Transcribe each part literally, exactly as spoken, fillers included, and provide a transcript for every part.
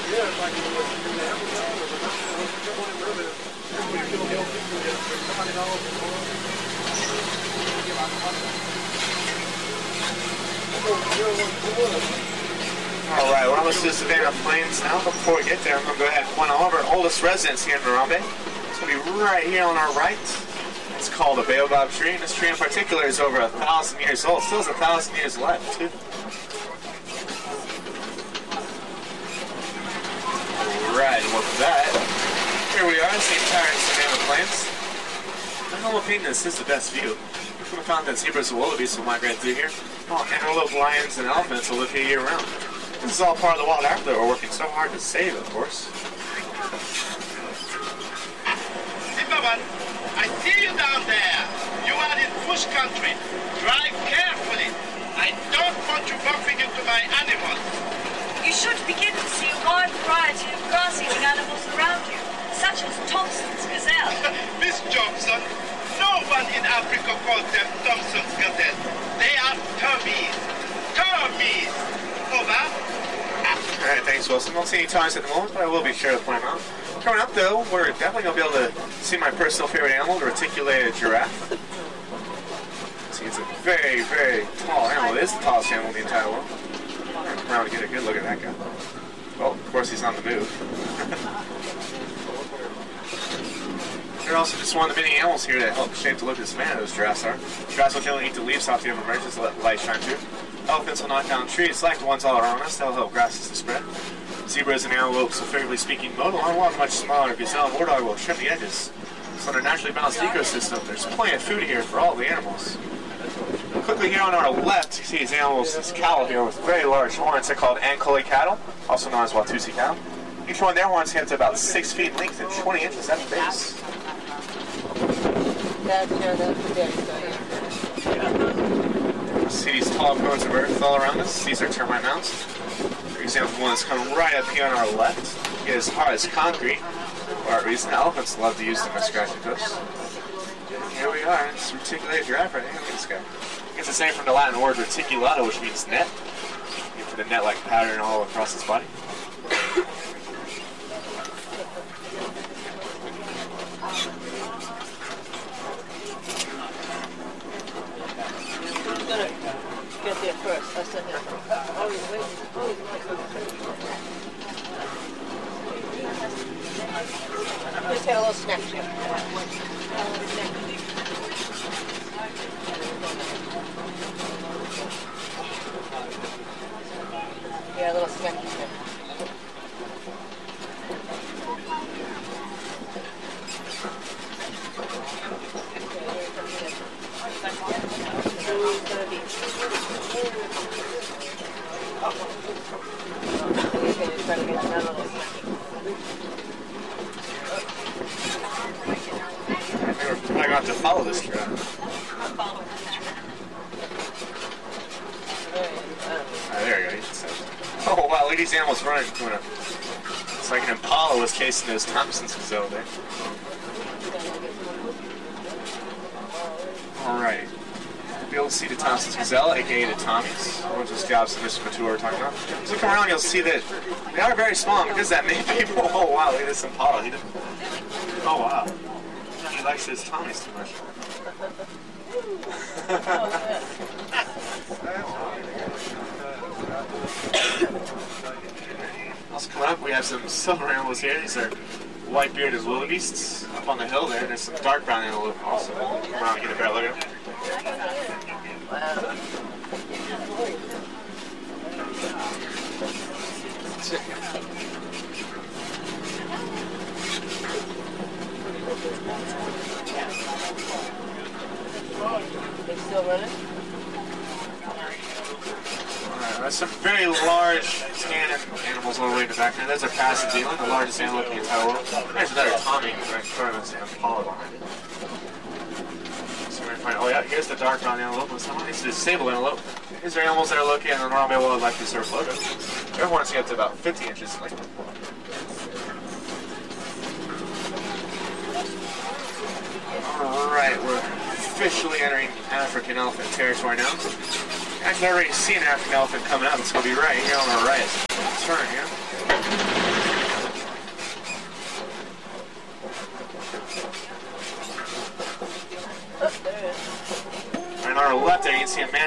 Alright, we're almost to the Savannah Plains now. Before we get there, I'm going to go ahead and point out one of our oldest residents here in Harambe. It's going to be right here on our right. It's called a baobab tree, and this tree in particular is over a thousand years old. Still has a thousand years left, too. Alright, and with that, here we are in the entire Savannah Plains. In my opinion, this is the best view. We found that zebras and wildebeest will migrate through here. Oh, antelope, lions, and elephants will live here year round. This is all part of the wild art that we're working so hard to save, of course. Zimmerman, I see you down there. You are in bush country. Drive carefully. I don't want you bumping into my animals. You should begin to see a wide variety of grass-eating animals around you, such as Thompson's gazelle. Miss Johnson, no one in Africa calls them Thompson's gazelle. They are termites. Termites. Over. Alright, thanks, Wilson. Don't see any ties at the moment, but I will be sure to point them out. Coming up, though, we're definitely going to be able to see my personal favorite animal, the reticulated giraffe. See, it's a very, very tall animal. It is the tallest animal in the entire world. I'm going to come around and get a good look at that guy. Well, of course, he's on the move. They're also just one of the many animals here that help shape the look of the savannah, those giraffes are. Giraffes will generally eat the leaves off the upper branches to let the light shine through. Elephants will knock down trees like the ones all around us. They'll help grasses to spread. Zebras and antelopes will, figuratively speaking, mow the lawn, while the much smaller gazelle and warthog will trim the edges. So in a naturally balanced ecosystem, there's plenty of food here for all the animals. Quickly here on our left, you see these animals, this cattle here with very large horns. They're called Ankole cattle, also known as Watusi cattle. Each one of their horns get to about six feet in length and twenty inches at the base. That's, yeah, that's the base. See these tall cones of earth all around us? These are termite mounds. For example, one that's coming right up here on our left. It is hard as concrete. For that reason, elephants love to use them as scratching posts. Here we are, it's reticulated giraffe right here. Look at this guy. It's the same from the Latin word reticulato, which means net. You put a net-like pattern all across his body. Who's gonna get there first? I said him. Oh, he's waiting. Oh, he's waiting. Just had a little snack here. Yeah, a little snack here. I got to follow this giraffe. Ah, there you go. Oh wow, look at these animals running. It's like an impala was chasing those Thompson's gazelle there. Alright. You'll be able to see the Thompson's gazelle, aka the Tommies. One of those jobs that Mister Couture were talking about. Just look around, you'll see that they are very small because that many people. Oh wow, look at this impala. He doesn't... Oh wow. He likes his Tommies too much. Also coming up, we have some silver animals here. These are white-bearded wildebeests up on the hill there. There's some dark brown antelope also. Come around and get a better look at them. They still running? Alright, there's some very large tan animals all the way in the back there. There's a Pasadena, the largest antelope in the entire world. There's another Tommy right in front of us, an impala behind it. So we're going to find, oh yeah, here's the dark brown antelope. This is the sable antelope. These are animals that are located in the Harambe Wildlife Reserve logo. Their horns get to about fifty inches in length. Alright, we're officially entering African elephant territory now. Actually, I already see an African elephant coming up. It's going to be right here on our right. Turn here.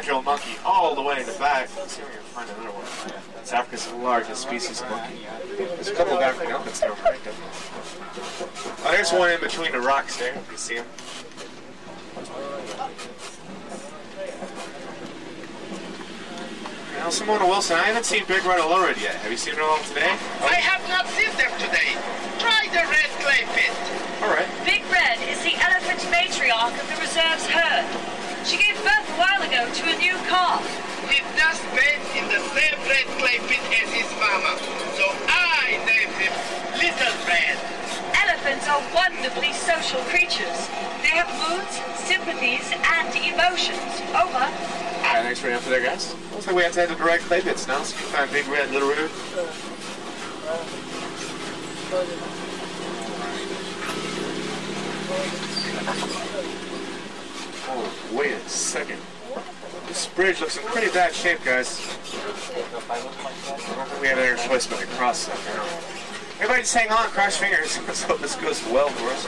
Mandrill monkey all the way in the back. Let's see if we can find another one. It's Africa's largest species of monkey. There's a couple of African elephants there, right? Oh, there's one in between the rocks there. You see him? Now, Simona Wilson, I haven't seen Big Red Alurid yet. Have you seen her along today? Oh. I have not seen them today. Try the red clay pit. All right. Big Red is the elephant matriarch of the reserve's herd. She gave birth a while ago to a new calf. He does bathe in the same red clay pit as his mama, so I named him Little Red. Elephants are wonderfully social creatures. They have moods, sympathies, and emotions. Over. Alright, thanks for the info there, guys. Looks like we have to head to the red clay pits now, so you can find Big Red and Little Red. Oh, wait a second. This bridge looks in pretty bad shape, guys. I don't think we have any choice but to cross it. You know. Everybody just hang on, cross fingers. Let's hope this goes well for us.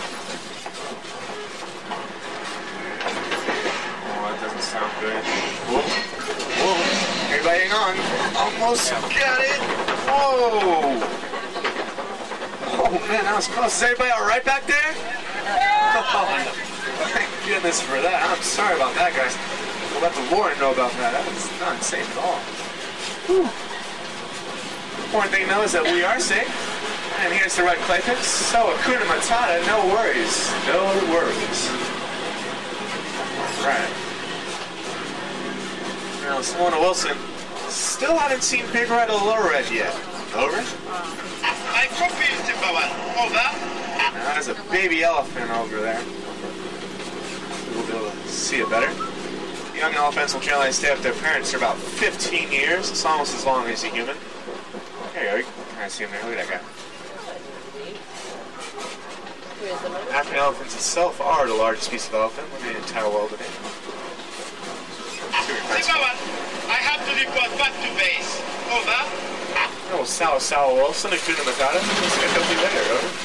Oh, that doesn't sound good. Whoa. Whoa. Everybody hang on. Almost got it. Whoa. Oh, man, that was close. Is everybody all right back there? Oh, thank goodness for that. I'm sorry about that, guys. We'll let the Lord know about that. That was not safe at all. Whew. Important thing to know is that we are safe. And here's the red clay pits. So, Hakuna Matata, no worries. No worries. Right. Now, Simona Wilson, still haven't seen Big Red Alurid yet. Over? I copy you, Timbawan. Over. Now, there's a baby elephant over there. We'll be able to see it better. Young elephants will generally stay with their parents for about fifteen years. It's almost as long as a human. There you go. You can kind of see him there. Look at that guy. African elephants itself are the largest species of elephant in the entire world today. Timbawan, I have to report back to base. Over. Oh, Sal Sal Wilson, Hakuna Matata. Let's get up later, over.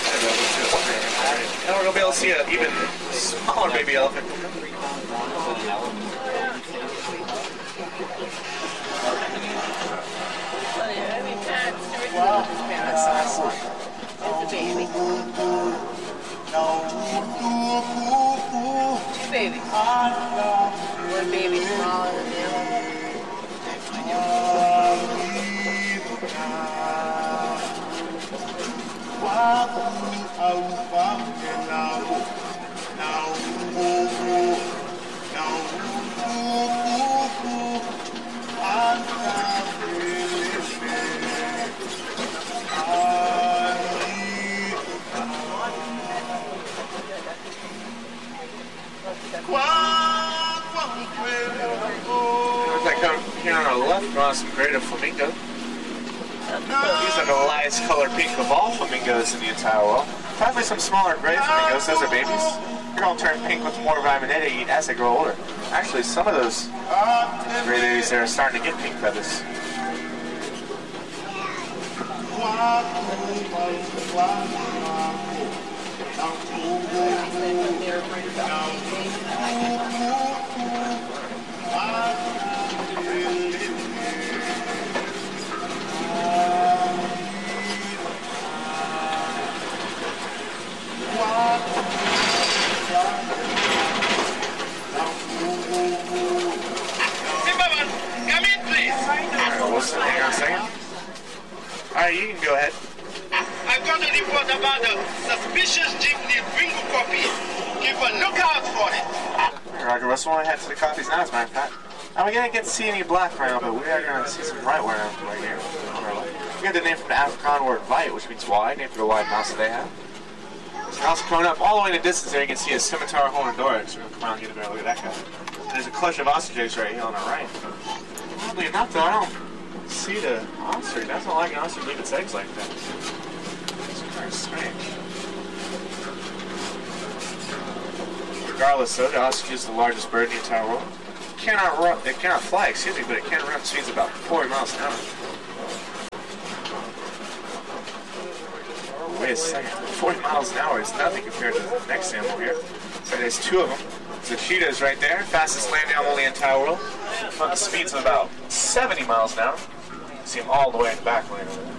And we're going to be able to see an even smaller baby elephant. Wow. It's a baby. Two babies. One baby smaller than the other. Looks like down here on our left, we're on some greater flamingo. These are the lightest color pink of all flamingos in the entire world. Probably some smaller gray flamingos, those are babies. They're going to turn pink with more vitamin A to eat as they grow older. Actually, some of those gray babies there are starting to get pink feathers. Timbawan, come in, please. Alright, Wilson, hang on a second. Alright, you can go ahead. I've got a report about a suspicious jeep near Bingo Copy. Keep a lookout for it. Roger, Russell, we'll head to the copies now, as a matter of fact. Now, we didn't get to see any black rhino, but we are going to see some right rhino right here. We got the name from the Afrikaans word "wide," which means wide, named for the wide mouth that they have. So also coming up all the way in the distance there, you can see a scimitar hornodora. So we're going to come around and get a better look at that guy. And there's a clutch of ostriches right here on our right. Oddly enough, though, I don't see the ostrich. That's not like an ostrich leave its eggs like that. It's kind of strange. Regardless, though, the ostrich is the largest bird in the entire world. It cannot run, it cannot fly, excuse me, but it can run speeds about forty miles an hour. Wait a second, forty miles an hour is nothing compared to the next animal here. So there's two of them. The cheetah is right there, fastest land animal in the entire world. About the speeds of about seventy miles an hour. See them all the way in the back lane over there.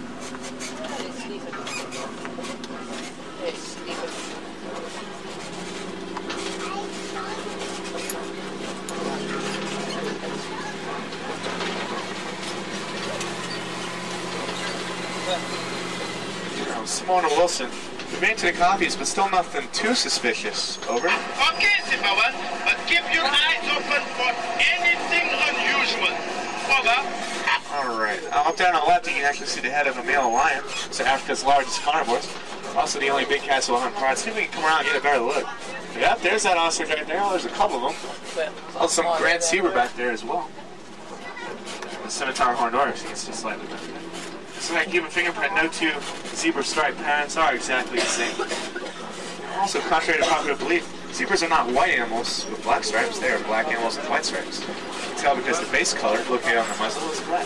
Simona Wilson. We made to the copies, but still nothing too suspicious. Over. Okay, Simba One, but keep your eyes open for anything unusual. Over. Alright. Uh, up there on the left, you can actually see the head of a male lion. It's Africa's largest carnivores. Also the only big cats will hunt pride. See if we can come around and get a better look. Yep, there's that ostrich right there. Oh, there's a couple of them. Also some grand zebra back there as well. The scimitar horned oryx, it's just slightly back there. So that human fingerprint, no two zebra striped parents are exactly the same. Also, contrary to popular belief, zebras are not white animals with black stripes. They are black animals with white stripes. You can tell because the base color located on the muzzle is black.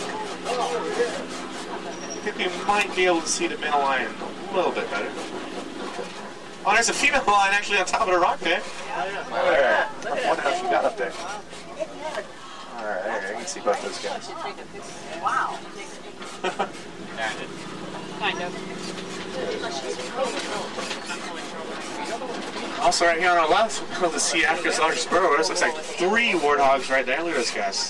I think you might be able to see the male lion a little bit better. Oh, there's a female lion actually on top of the rock there. There. I wonder how she got up there. Alright, there, you can see both those guys. Wow. Kind of. Also, right here on our left, we're able to see Africa's largest burrowers. Looks like three warthogs right there. Look at those guys.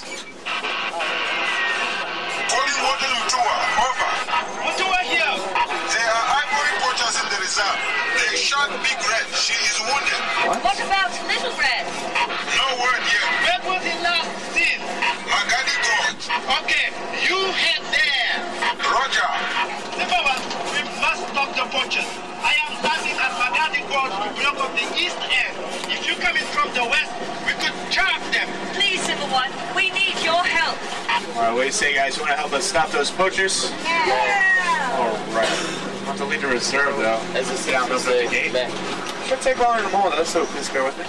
Calling Water Mutua, over. Mutua here. There are ivory poachers in the reserve. They shot Big Red. She is wounded. What? What about Little Red? No word yet. Where was he last seen? Magadi Gorge. Okay, you head there. Roger. Simba One, we must stop the poachers. I am standing at Magadi Gorge to block off the east end. If you come in from the west, we could trap them. Please, Simba One, we need your help. Alright, what do you say, guys? You want to help us stop those poachers? Yeah. Alright. We'll have to lead the reserve, though. As a Down those at the gate. back. Should take longer than a moment, though, so please bear with me.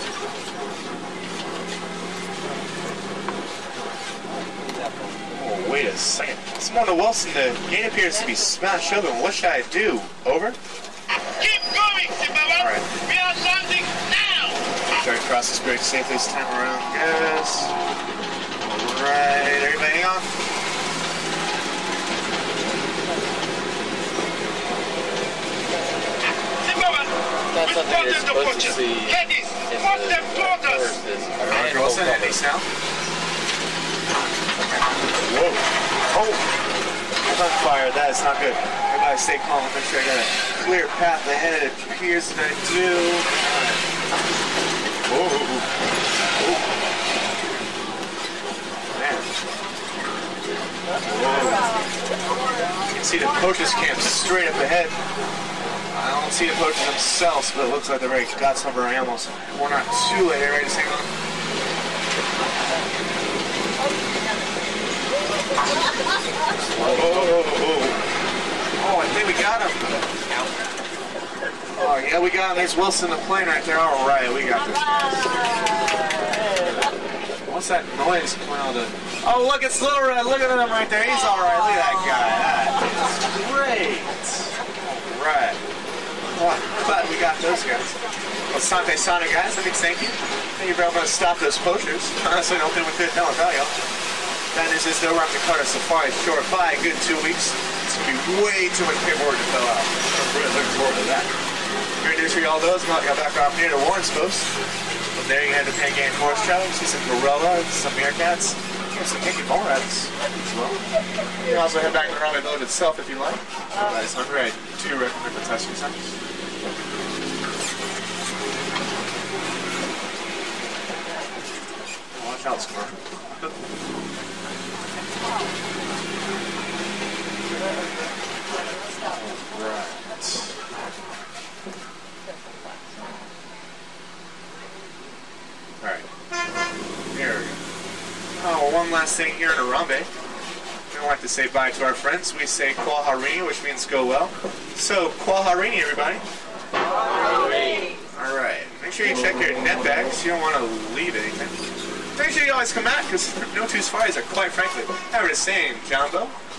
Oh, wait a second. Simona Wilson, the gate appears to be smashed open. What should I do? Over? Keep going, Simba One. Alright. We are landing now. Try to cross this bridge safely this time around, guys. Alright, everybody hang on. Simba One, That's we something you're spotted the supposed to poachers. see Head east. in Force the them toward us. forest is Alright, Iran Wilson, will at least now. Whoa. Oh. I'm on fire. That is not good. Everybody stay calm. Make sure I got a clear path ahead. It appears that I do. Alright. Whoa. Whoa. Man. Whoa. You can see the poachers camp straight up ahead. I don't see the poachers themselves, but it looks like they're ready to got some of our animals. We're not too late. Ready to hang on? Oh, I think we got him. Oh, yeah, we got him. There's Wilson the plane right there. All right, we got this. What's that noise coming out of the... Oh, look, it's Little Red. Look at him right there. He's all right. Look at that guy. That is great. All right. Well, I'm glad we got those guys. Well, Sante Sana, guys. I think thank you. Thank you for helping us stop those poachers. Honestly, I don't think we could tell about y'all. That is just over on the Carter Safari short by a good two weeks. It's going to be way too much paperwork to fill out. I'm really looking forward to that. Great news for y'all those. Got back off near to Warren's Post. From there you head to Pangane Forest Travel. You see some gorilla, some meerkats, and some pinky bone rabbits as well. You can also head back to the Raleigh Village itself if you like. That is hungry. I do recommend the testing centers. Watch out, Squirrel. Right. Alright. There we go. Oh, one last thing here in Harambe. We don't like to say bye to our friends. We say Kwa Harini, which means go well. So, Kwa Harini, everybody. Alright. Make sure you check your net bags. You don't want to leave anything. Make sure you always come back, because no two safaris are, quite frankly, ever the same, Jumbo.